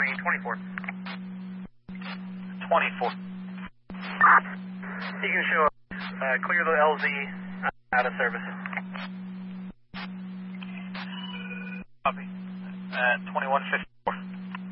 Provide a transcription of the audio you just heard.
runway 24. 24. You can show clear the LZ out of service. Copy. At 2150.